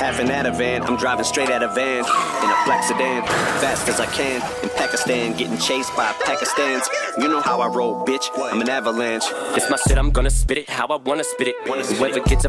Half an Ativan, I'm driving straight out of van in a black sedan, fast as I can. In Pakistan, getting chased by Pakistans. You know how I roll, bitch. I'm an avalanche. It's my shit, I'm gonna spit it how I wanna spit it. Whoever gets